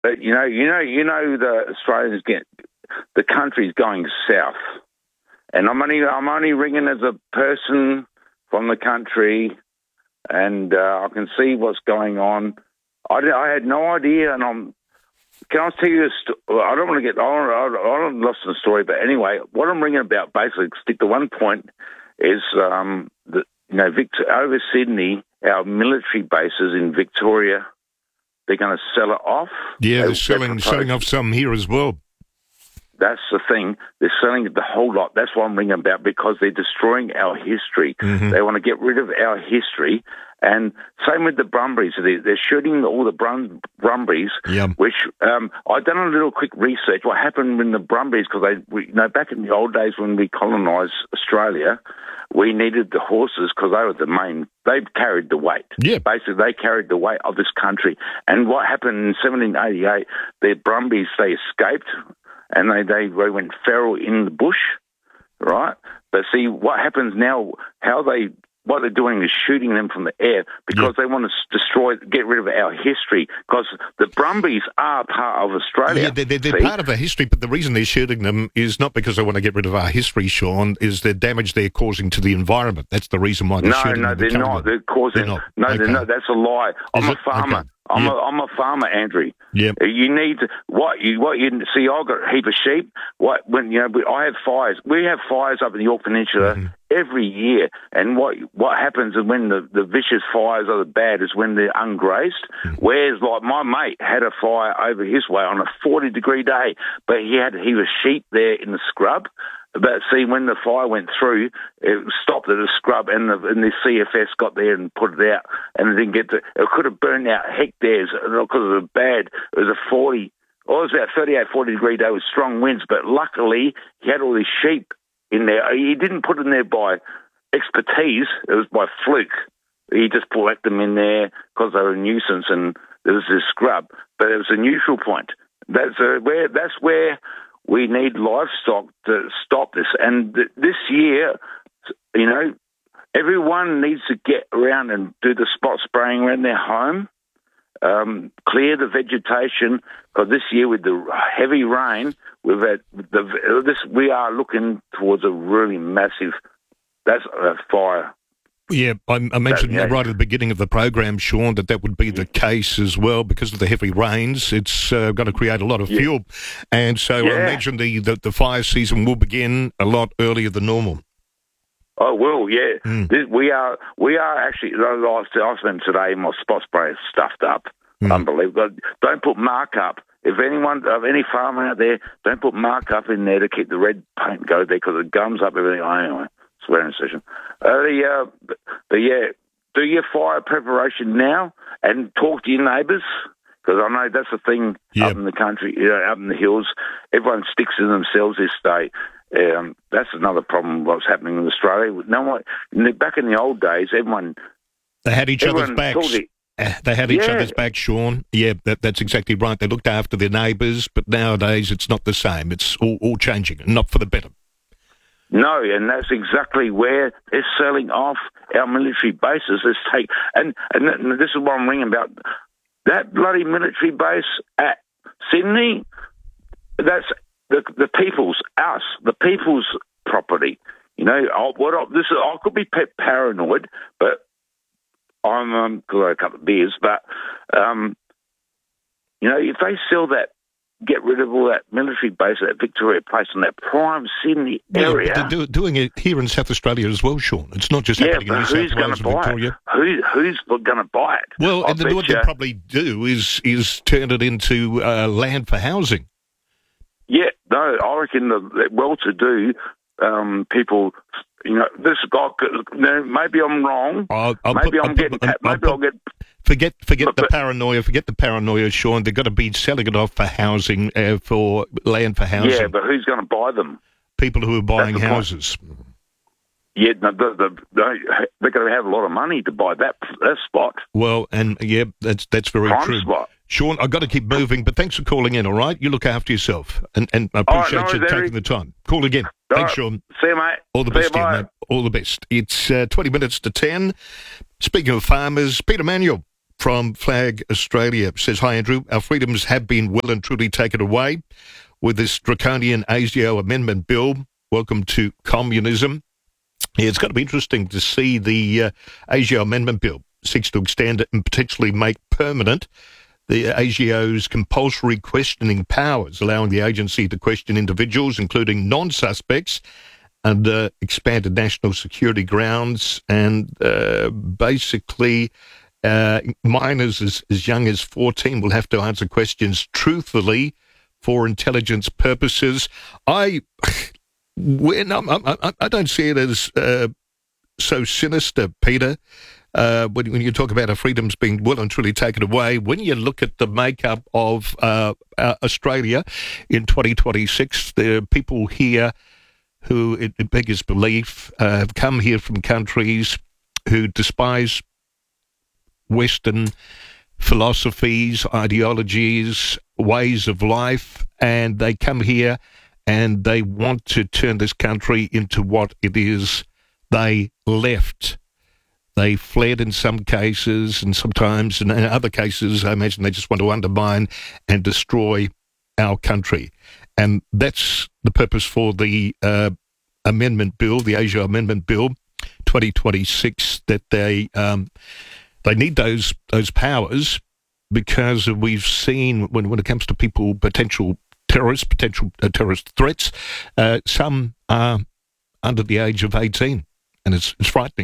But the Australians the country's going south, and I'm only ringing as a person from the country, and I can see what's going on. I had no idea, and can I tell you I don't want to I'm lost in the story, but anyway, what I'm ringing about, basically, stick to one point, is over Sydney, our military bases in Victoria, they're going to sell it off. Yeah, they're selling off some here as well. That's the thing. They're selling the whole lot. That's what I'm ringing about, because they're destroying our history. Mm-hmm. They want to get rid of our history. And same with the Brumbies. They're shooting all the Brumbies, which I've done a little quick research. What happened in the Brumbies, because back in the old days when we colonised Australia, we needed the horses because they were they carried the weight. Yeah. Basically, they carried the weight of this country. And what happened in 1788, the Brumbies, they escaped, and they went feral in the bush, right? But see, what happens now, what they're doing is shooting them from the air, because they want to get rid of our history, because the Brumbies are part of Australia. Yeah, they're part of our history, but the reason they're shooting them is not because they want to get rid of our history, Sean, is the damage they're causing to the environment. That's the reason why they're shooting them. No, they're not. They're causing... They're not. That's a lie. I'm a farmer. Okay. I'm a farmer, Andrew. Yeah. You need to, what you see. I've got a heap of sheep. I have fires. We have fires up in the York Peninsula every year. And what happens is when the vicious fires are the bad is when they're ungrazed. Whereas like my mate had a fire over his way on a 40-degree day, but he was sheep there in the scrub. But see, when the fire went through, it stopped at a scrub, and the CFS got there and put it out, and it didn't get to. It could have burned out hectares because it was bad. It was it was about 38, 40-degree day with strong winds. But luckily, he had all these sheep in there. He didn't put them there by expertise; it was by fluke. He just put them in there because they were a nuisance, and there was this scrub. But it was a neutral point. That's where. We need livestock to stop this. And this year, everyone needs to get around and do the spot spraying around their home, clear the vegetation, because this year with the heavy rain, we are looking towards a really massive fire. Yeah, I mentioned right at the beginning of the program, Sean, that would be the case as well because of the heavy rains. It's going to create a lot of fuel, and so I imagine the fire season will begin a lot earlier than normal. Oh, well, yeah. We are actually. I spent today my spot spray stuffed up. Unbelievable. Don't put markup. If any farmer out there, don't put markup in there to keep the red paint go there because it gums up everything. Anyway. Swearing session. Do your fire preparation now and talk to your neighbours, because I know that's the thing up in the country, up in the hills. Everyone sticks to themselves this day. That's another problem. What's happening in Australia? Back in the old days, they had each other's backs. They had each other's backs, Sean. Yeah, that's exactly right. They looked after their neighbours, but nowadays it's not the same. It's all changing, and not for the better. No, and that's exactly where they're selling off our military bases. And this is what I'm ringing about. That bloody military base at Sydney, that's the people's, the people's property. I could be paranoid, but I'm got a couple of beers. But if they sell that. Get rid of all that military base at Victoria Place and that prime Sydney area. But they're doing it here in South Australia as well, Sean. It's not just happening in New South Wales and Victoria. Who's going to buy it? Well, what they'll probably do is turn it into land for housing. Yeah, no, I reckon the well-to-do people. This guy. Maybe I'm wrong. Forget the paranoia. Forget the paranoia, Sean. They've got to be selling it off for housing, for land for housing. Yeah, but who's going to buy them? People who are buying houses. Yeah, they're going to have a lot of money to buy that spot. Well, and that's very true. Spot. Sean, I've got to keep moving, but thanks for calling in, all right? You look after yourself, and I appreciate you taking the time. Call again. Thanks, Sean. See you, mate. All the best to you, mate. All the best. It's 20 minutes to 10. Speaking of farmers, Peter Manuel from Flag Australia says, "Hi Andrew, our freedoms have been well and truly taken away with this draconian ASIO Amendment Bill. Welcome to communism." Yeah, it's going to be interesting to see the ASIO Amendment Bill seeks to extend and potentially make permanent the ASIO's compulsory questioning powers, allowing the agency to question individuals, including non-suspects, under expanded national security grounds, and basically minors as young as 14 will have to answer questions truthfully for intelligence purposes. I don't see it as so sinister, Peter. When you talk about our freedoms being well and truly taken away, when you look at the makeup of Australia in 2026, there are people here who, it beggars belief, have come here from countries who despise Western philosophies, ideologies, ways of life, and they come here and they want to turn this country into what it is they left. They fled in some cases, and sometimes in other cases, I imagine they just want to undermine and destroy our country. And that's the purpose for the amendment bill, the ASIO Amendment Bill 2026, that they need those powers, because we've seen when it comes to people, potential terrorist threats, some are under the age of 18, and it's frightening.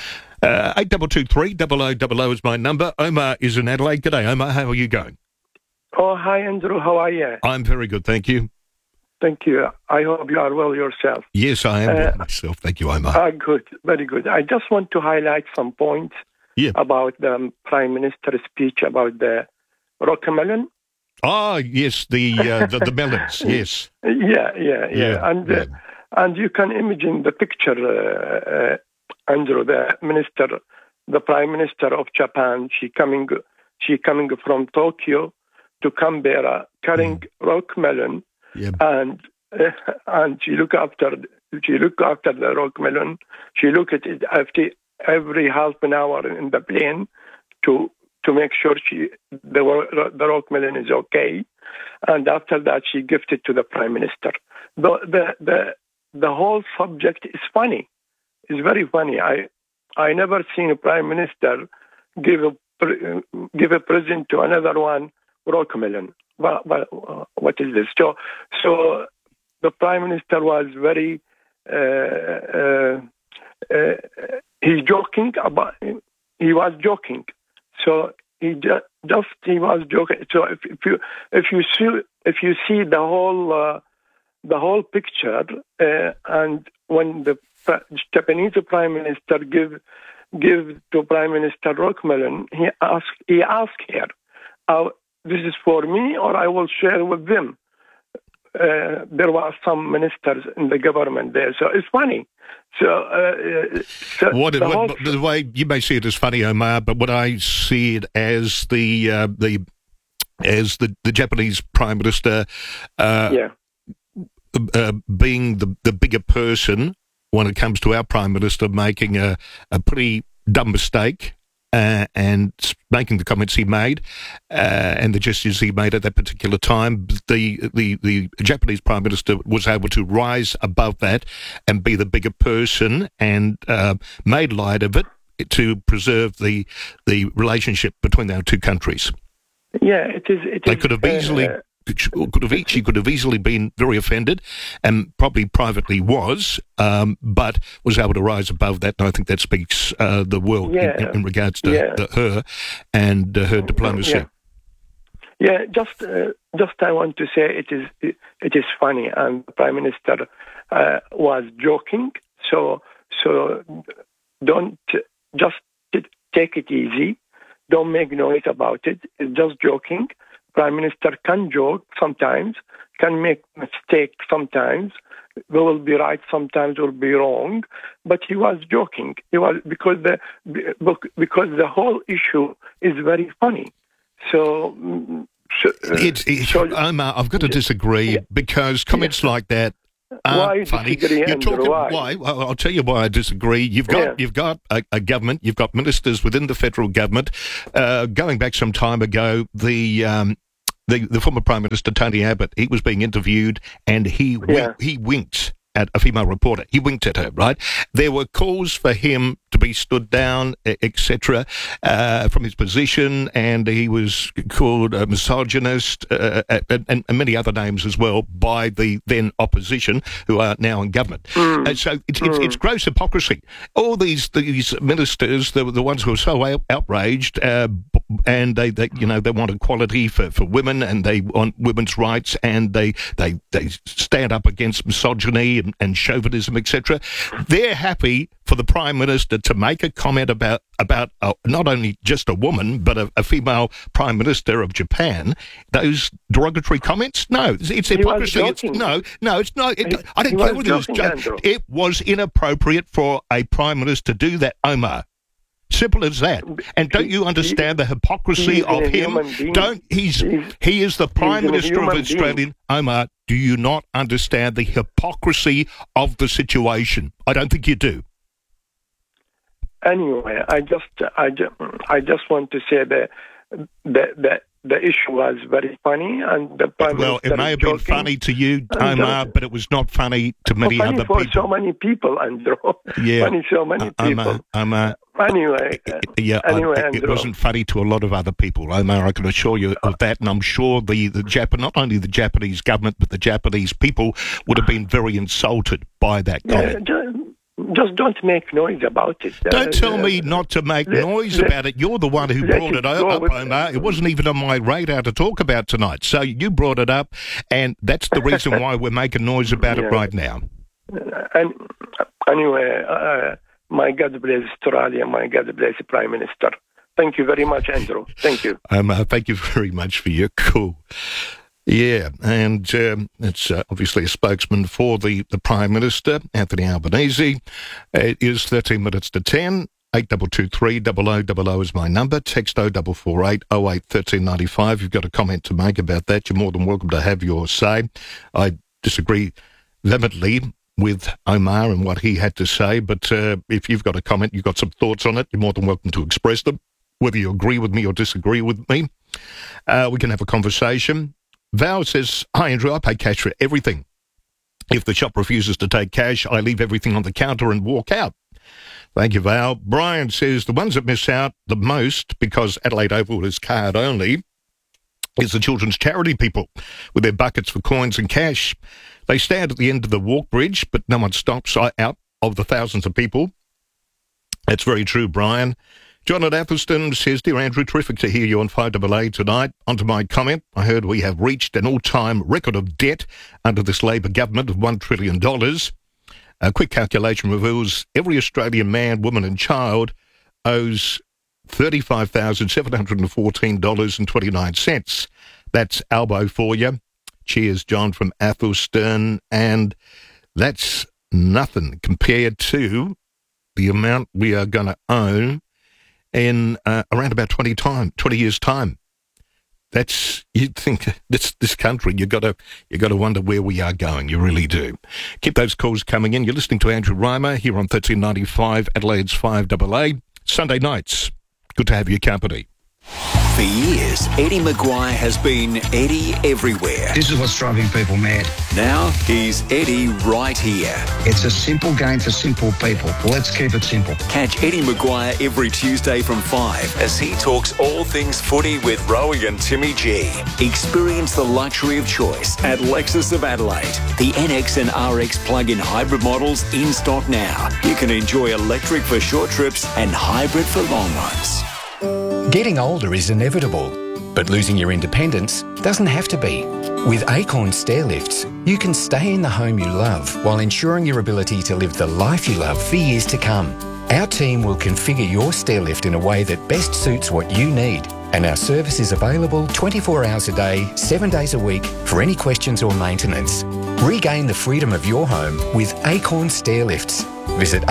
8223 is my number. Omar is in Adelaide. G'day, Omar. How are you going? Oh, hi, Andrew. How are you? I'm very good, thank you. Thank you. I hope you are well yourself. Yes, I am well myself. Thank you, Omar. Good, very good. I just want to highlight some points about the Prime Minister's speech about the rockmelon. Oh, yes, the melons, yes. Yeah. And you can imagine the picture, Andrew, the Prime Minister of Japan, she coming from Tokyo to Canberra carrying rockmelon, and she look after the rockmelon. She look at it every half an hour in the plane to make sure the rockmelon is okay, and after that she gives it to the Prime Minister. The whole subject is funny. It's very funny. I never seen a Prime Minister give a present to another one rockmelon. What is this? So the Prime Minister was very he's joking about. He was joking. So he was joking. So if you see the whole picture, and when the Japanese Prime Minister give to Prime Minister rockmelon, he asked her, "This is for me, or I will share with them." There were some ministers in the government there, so it's funny. The way you may see it as funny, Omar, but what I see it as the Japanese Prime Minister being the bigger person when it comes to our Prime Minister making a pretty dumb mistake and making the comments he made and the gestures he made at that particular time. The Japanese Prime Minister was able to rise above that and be the bigger person, and made light of it to preserve the relationship between our two countries. Yeah, it is. They could have easily... She could have easily been very offended, and probably privately was, but was able to rise above that. And I think that speaks the world in regards to her and her diplomacy. Yeah, just I want to say it is funny, and the Prime Minister was joking. So don't just take it easy. Don't make noise about it. It's just joking. Prime Minister can joke sometimes, can make mistake sometimes. We will be right, sometimes will be wrong. But he was joking. He was because the whole issue is very funny. Omar, I've got to disagree, because comments like that aren't funny. You're talking why? Well, I'll tell you why I disagree. You've got a government. You've got ministers within the federal government. Going back some time ago, the former Prime Minister Tony Abbott, he was being interviewed, and he winked at a female reporter. He winked at her, right? There were calls for him to be stood down, etc., from his position, and he was called a misogynist and many other names as well by the then opposition, who are now in government. So it's gross hypocrisy. All these ministers, the ones who are so outraged, and they want equality for women, and they want women's rights, and they stand up against misogyny and chauvinism, etc. They're happy for the Prime Minister to make a comment about not only just a woman, but a female Prime Minister of Japan. Those derogatory comments? No, it's hypocrisy. It's not. I don't care whether it was joking. It was inappropriate for a Prime Minister to do that, Omar. Simple as that. And don't you understand the hypocrisy of him? He is the Prime Minister of Australia. Omar, do you not understand the hypocrisy of the situation? I don't think you do. Anyway, I just want to say that the issue was very funny, and the Prime Minister it may have been funny to you, Omar, but it was not funny to many other people. So many people, Andrew. Yeah, funny so many people. Omar. Anyway, it wasn't funny to a lot of other people, Omar. I can assure you of that, and I'm sure the not only the Japanese government but the Japanese people would have been very insulted by that comment. Just don't make noise about it. Don't tell me not to make noise about it. You're the one who brought it up, Omar. It wasn't even on my radar to talk about tonight. So you brought it up, and that's the reason why we're making noise about it right now. And anyway, my God bless Australia. My God bless the Prime Minister. Thank you very much, Andrew. Thank you. Thank you very much for your call. Yeah, and it's obviously a spokesman for the Prime Minister, Anthony Albanese. It is 13 minutes to 10. 8223 0000 is my number. Text 0448 08 1395. You've got a comment to make about that, you're more than welcome to have your say. I disagree vehemently with Omar and what he had to say, but if you've got a comment, you've got some thoughts on it, you're more than welcome to express them, whether you agree with me or disagree with me. We can have a conversation. Val says, hi Andrew, I pay cash for everything. If the shop refuses to take cash, I leave everything on the counter and walk out. Thank you, Val. Brian says, the ones that miss out the most, because Adelaide Oval is card only, is the children's charity people with their buckets for coins and cash. They stand at the end of the walk bridge, but no one stops out of the thousands of people. That's very true, Brian. John at Athelston says, dear Andrew, terrific to hear you on 5AA tonight. On to my comment. I heard we have reached an all-time record of debt under this Labor government of $1 trillion. A quick calculation reveals every Australian man, woman and child owes $35,714.29. That's Albo for you. Cheers, John from Athelston. And that's nothing compared to the amount we are going to own in around about 20 years' time. That's, you'd think this country, you got to wonder where we are going. You really do. Keep those calls coming in. You're listening to Andrew Reimer here on 1395 Adelaide's 5AA. Sunday nights. Good to have your company. For years, Eddie Maguire has been Eddie everywhere. This is what's driving people mad. Now he's Eddie right here. It's a simple game for simple people. Let's keep it simple. Catch Eddie Maguire every Tuesday from 5 as he talks all things footy with Rowie and Timmy G. Experience the luxury of choice at Lexus of Adelaide. The NX and RX plug-in hybrid models in stock now. You can enjoy electric for short trips and hybrid for long ones. Getting older is inevitable, but losing your independence doesn't have to be. With Acorn Stair Lifts, you can stay in the home you love while ensuring your ability to live the life you love for years to come. Our team will configure your stair lift in a way that best suits what you need, and our service is available 24 hours a day, 7 days a week for any questions or maintenance. Regain the freedom of your home with Acorn Stair Lifts. Visit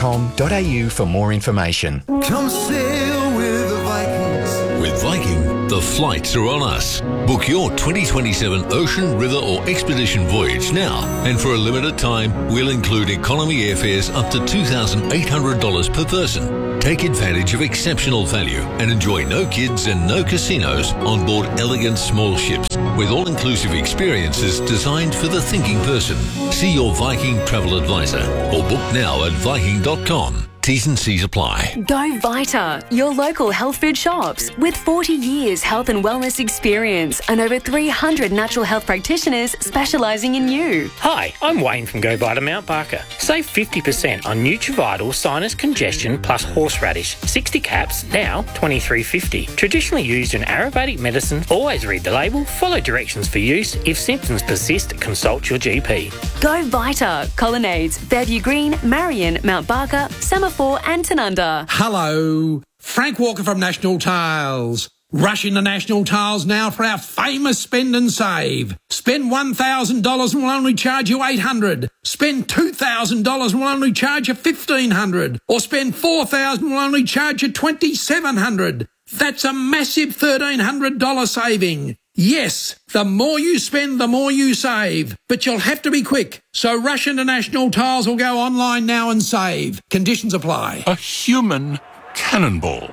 acornstairlifts.com.au for more information. Come sail with the Vikings. With Viking, the The flights are on us. Book your 2027 ocean, river or expedition voyage now. And for a limited time, we'll include economy airfares up to $2,800 per person. Take advantage of exceptional value and enjoy no kids and no casinos on board elegant small ships with all-inclusive experiences designed for the thinking person. See your Viking travel advisor or book now at Viking.com. T's and C's apply. Go Vita, your local health food shops. With 40 years health and wellness experience and over 300 natural health practitioners specialising in you. Hi, I'm Wayne from Go Vita Mount Barker. Save 50% on Nutrivital Sinus Congestion plus Horseradish. 60 caps, now $23.50. Traditionally used in Ayurvedic medicine. Always read the label, follow directions for use. If symptoms persist, consult your GP. Go Vita, Colonnades, Fairview Green, Marion, Mount Barker, Semaphore and Tanunda. Hello, Frank Walker from National Tiles. Rush into National Tiles now for our famous spend and save. Spend $1,000 and we'll only charge you $800. Spend $2,000 and we'll only charge you $1,500. Or spend $4,000 and we'll only charge you $2,700. That's a massive $1,300 saving. Yes, the more you spend, the more you save. But you'll have to be quick. So rush into National Tiles or go online now and save. Conditions apply. A human cannonball.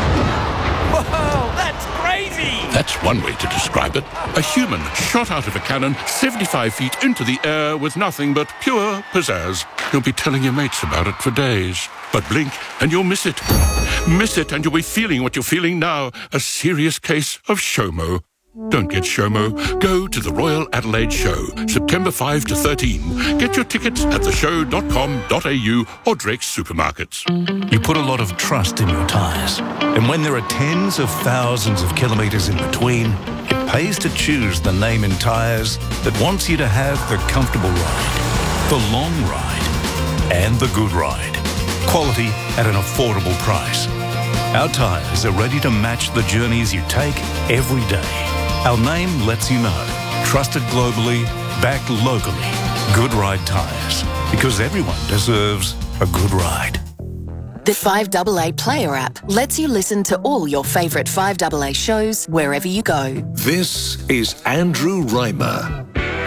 Whoa, that's crazy! That's one way to describe it. A human shot out of a cannon 75 feet into the air with nothing but pure pizzazz. You'll be telling your mates about it for days. But blink and you'll miss it. Miss it and you'll be feeling what you're feeling now. A serious case of SHOMO. Don't get SHOMO. Go to the Royal Adelaide Show, September 5 to 13. Get your tickets at theshow.com.au or Drake's supermarkets. You put a lot of trust in your tyres. And when there are tens of thousands of kilometres in between, it pays to choose the name in tyres that wants you to have the comfortable ride, the long ride, and the good ride. Quality at an affordable price. Our tyres are ready to match the journeys you take every day. Our name lets you know. Trusted globally, backed locally. Good Ride Tyres. Because everyone deserves a good ride. The 5AA Player app lets you listen to all your favourite 5AA shows wherever you go. This is Andrew Reimer.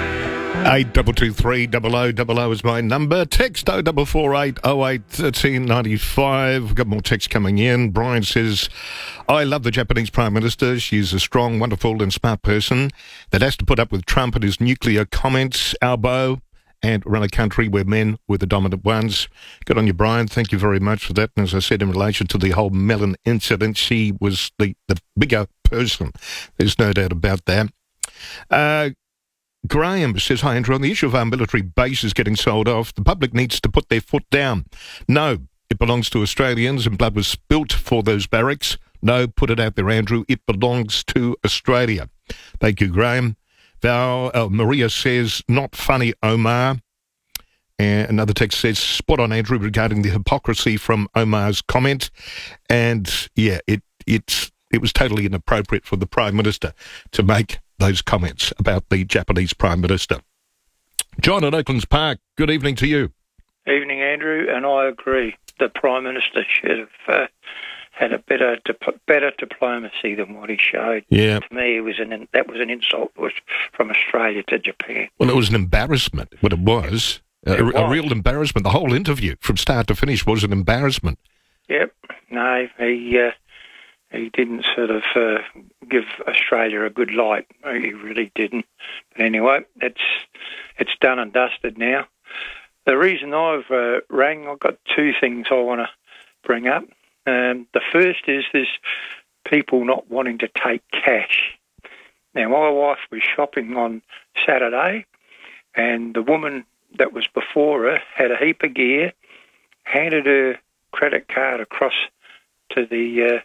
8223 0000 is my number. Text 0448 08 1395. We've got more text coming in. Brian says, I love the Japanese Prime Minister. She's a strong, wonderful and smart person that has to put up with Trump and his nuclear comments, Albo, and run a country where men were the dominant ones. Good on you, Brian. Thank you very much for that. And as I said, in relation to the whole Mellon incident, she was the bigger person. There's no doubt about that. Graham says, hi Andrew, on the issue of our military bases getting sold off, the public needs to put their foot down. No, it belongs to Australians and blood was spilt for those barracks. No, put it out there, Andrew, it belongs to Australia. Thank you, Graham. Maria says, not funny, Omar. And another text says, spot on, Andrew, regarding the hypocrisy from Omar's comment. And yeah, it was totally inappropriate for the Prime Minister to make those comments about the Japanese Prime Minister. John at Oaklands Park, good evening to you. Evening, Andrew, and I agree. The Prime Minister should have had a better diplomacy than what he showed. Yeah. To me, that was an insult from Australia to Japan. Well, it was an embarrassment, what it was. A real embarrassment. The whole interview, from start to finish, was an embarrassment. Yep. No, he didn't sort of give Australia a good light. He really didn't. But anyway, it's done and dusted now. The reason I've rang, I've got two things I want to bring up. The first is this people not wanting to take cash. Now, my wife was shopping on Saturday, and the woman that was before her had a heap of gear, handed her credit card across to the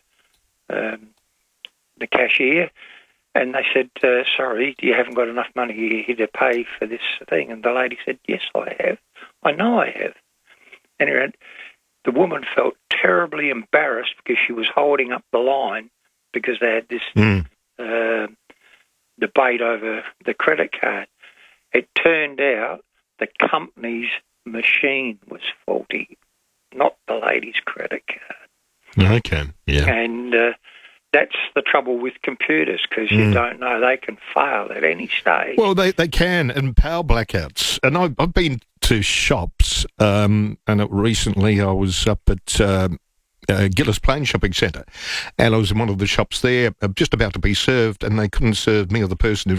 cashier, and they said, sorry, you haven't got enough money here to pay for this thing. And the lady said, yes, I have. I know I have. And the woman felt terribly embarrassed because she was holding up the line because they had this debate over the credit card. It turned out the company's machine was faulty, not the lady's credit card. Okay, yeah. And that's the trouble with computers, because you don't know, they can fail at any stage. Well, they can, and power blackouts. And I've been to shops, and recently I was up at Gillis Plain Shopping Centre, and I was in one of the shops there, just about to be served, and they couldn't serve me or the person in